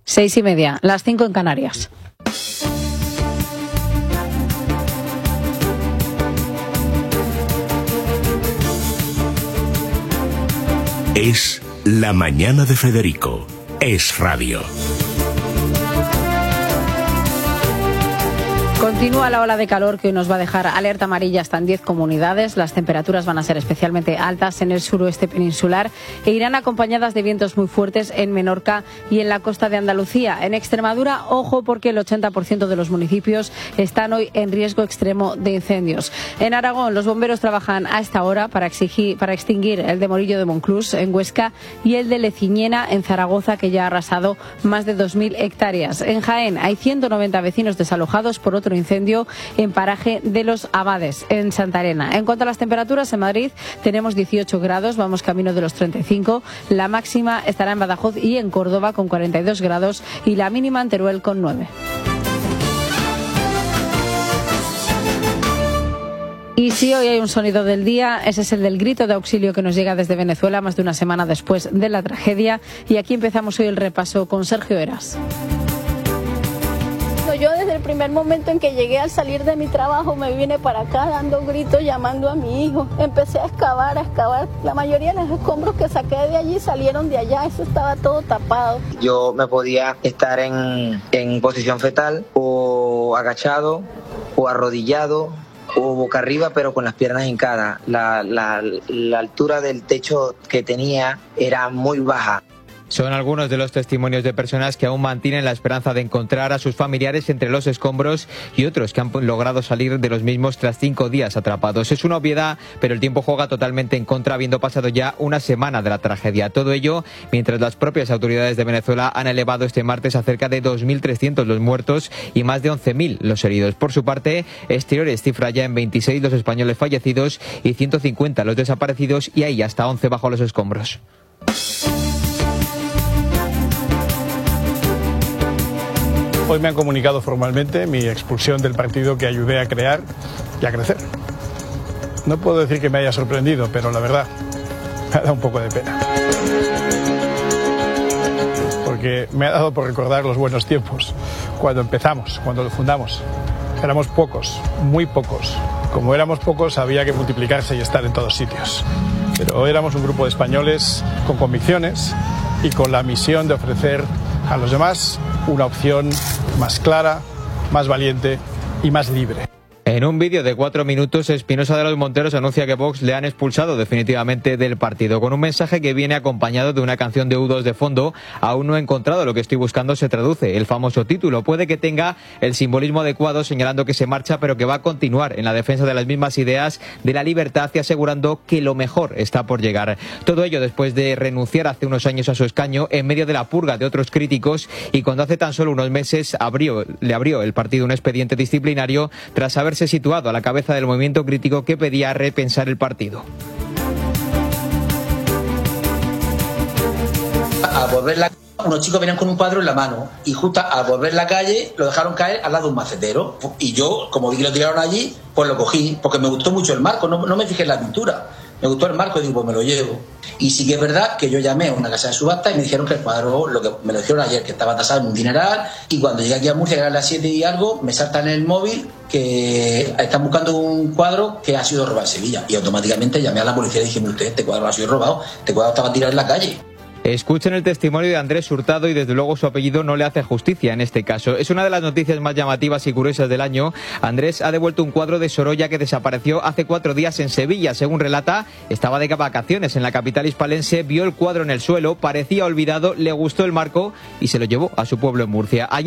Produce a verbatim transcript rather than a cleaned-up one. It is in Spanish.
Seis y media, las cinco en Canarias. Es La Mañana de Federico. Es radio. Continúa la ola de calor que hoy nos va a dejar alerta amarilla hasta en diez comunidades. Las temperaturas van a ser especialmente altas en el suroeste peninsular e irán acompañadas de vientos muy fuertes en Menorca y en la costa de Andalucía. En Extremadura, ojo, porque el ochenta por ciento de los municipios están hoy en riesgo extremo de incendios. En Aragón, los bomberos trabajan a esta hora para, exigir, para extinguir el de Morillo de Monclús, en Huesca, y el de Leciñena, en Zaragoza, que ya ha arrasado más de dos mil hectáreas. En Jaén hay ciento noventa vecinos desalojados por otro incendio en paraje de Los Abades, en Santa Elena. En cuanto a las temperaturas, en Madrid tenemos dieciocho grados, vamos camino de los treinta y cinco. La máxima estará en Badajoz y en Córdoba con cuarenta y dos grados y la mínima en Teruel con nueve. Y si hoy hay un sonido del día, ese es el del grito de auxilio que nos llega desde Venezuela más de una semana después de la tragedia. Y aquí empezamos hoy el repaso con Sergio Eras. Yo desde el primer momento en que llegué, al salir de mi trabajo, me vine para acá dando gritos, llamando a mi hijo. Empecé a excavar, a excavar. La mayoría de los escombros que saqué de allí salieron de allá, eso estaba todo tapado. Yo me podía estar en, en posición fetal, o agachado, o arrodillado, o boca arriba, pero con las piernas hincadas. La, la, la altura del techo que tenía era muy baja. Son algunos de los testimonios de personas que aún mantienen la esperanza de encontrar a sus familiares entre los escombros y otros que han logrado salir de los mismos tras cinco días atrapados. Es una obviedad, pero el tiempo juega totalmente en contra, habiendo pasado ya una semana de la tragedia. Todo ello mientras las propias autoridades de Venezuela han elevado este martes a cerca de dos mil trescientos los muertos y más de once mil los heridos. Por su parte, Exteriores cifra ya en veintiséis los españoles fallecidos y ciento cincuenta los desaparecidos, y hay hasta once bajo los escombros. Hoy me han comunicado formalmente mi expulsión del partido que ayudé a crear y a crecer. No puedo decir que me haya sorprendido, pero la verdad, me ha dado un poco de pena. Porque me ha dado por recordar los buenos tiempos, cuando empezamos, cuando lo fundamos. Éramos pocos, muy pocos. Como éramos pocos, había que multiplicarse y estar en todos sitios. Pero éramos un grupo de españoles con convicciones y con la misión de ofrecer a los demás una opción más clara, más valiente y más libre. En un vídeo de cuatro minutos, Espinosa de los Monteros anuncia que Vox le han expulsado definitivamente del partido, con un mensaje que viene acompañado de una canción de U dos de fondo. Aún no he encontrado lo que estoy buscando, se traduce el famoso título. Puede que tenga el simbolismo adecuado, señalando que se marcha, pero que va a continuar en la defensa de las mismas ideas de la libertad y asegurando que lo mejor está por llegar. Todo ello después de renunciar hace unos años a su escaño en medio de la purga de otros críticos, y cuando hace tan solo unos meses abrió, le abrió el partido un expediente disciplinario tras haberse situado a la cabeza del movimiento crítico que pedía repensar el partido. A volver la unos chicos venían con un cuadro en la mano y justo al volver la calle lo dejaron caer al lado de un macetero, y yo, como vi que lo tiraron allí, pues lo cogí porque me gustó mucho el marco, no, no me fijé en la pintura, me gustó el marco y digo, pues me lo llevo. Y sí que es verdad que yo llamé a una casa de subasta y me dijeron que el cuadro, lo que me lo dijeron ayer, que estaba tasado en un dineral, y cuando llegué aquí a Murcia, que eran las siete y algo, me saltan en el móvil que están buscando un cuadro que ha sido robado en Sevilla, y automáticamente llamé a la policía y dije, usted, este cuadro ha sido robado, este cuadro estaba tirado en la calle. Escuchen el testimonio de Andrés Hurtado, y desde luego su apellido no le hace justicia en este caso. Es una de las noticias más llamativas y curiosas del año. Andrés ha devuelto un cuadro de Sorolla que desapareció hace cuatro días en Sevilla. Según relata, estaba de vacaciones en la capital hispalense, vio el cuadro en el suelo, parecía olvidado, le gustó el marco y se lo llevó a su pueblo en Murcia. Allí